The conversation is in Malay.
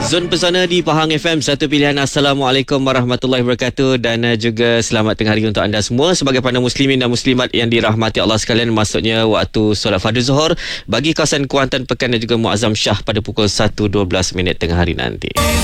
Zon Pesona di Pahang FM, satu pilihan. Assalamualaikum warahmatullahi wabarakatuh. Dan juga selamat tengah hari untuk anda semua sebagai pandang muslimin dan muslimat yang dirahmati Allah sekalian. Maksudnya waktu solat fardu zuhur bagi kawasan Kuantan, Pekan dan juga Muazzam Shah pada pukul 1.12 tengah hari nanti.